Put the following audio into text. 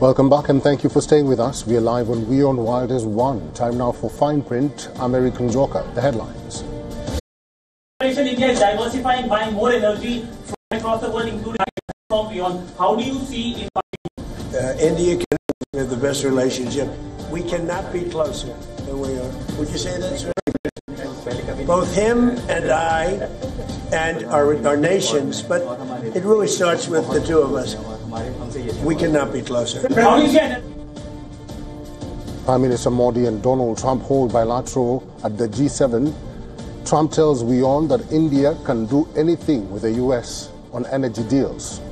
Welcome back and thank you for staying with us. We are live on WION Wild as One. Time now for Fine Print. American Joker. The headlines. India is diversifying, buying more energy from across the world, including from WION. How do you see it? India can have the best relationship. We cannot be closer than we are. Would you say that's right? Both him and I and our nations, but it really starts with the two of us. We cannot be closer. Prime Minister Modi and Donald Trump hold bilateral at the G7. Trump tells WION that India can do anything with the US on energy deals.